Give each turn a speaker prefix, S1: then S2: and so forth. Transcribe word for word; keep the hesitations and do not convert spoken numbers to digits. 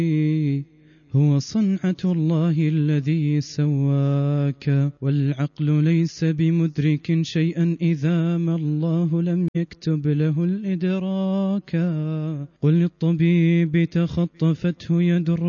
S1: هو صنعة الله الذي سواك، والعقل ليس بمدرك شيئا إذا ما الله لم يكتب له الإدراك. قل للطبيب تخطفته يد